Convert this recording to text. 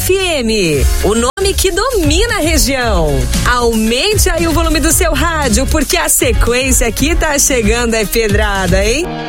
FM, o nome que domina a região. Aumente aí o volume do seu rádio, porque a sequência aqui tá chegando é pedrada, hein?